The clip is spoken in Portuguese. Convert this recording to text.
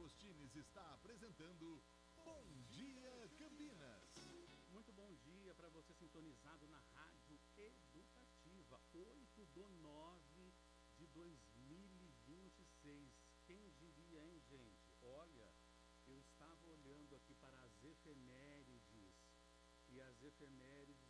Agostines está apresentando Bom Dia Campinas. Muito bom dia para você sintonizado na Rádio Educativa, 8/9/2026. Quem diria, hein, gente? Olha, eu estava olhando aqui para as efemérides, e as efemérides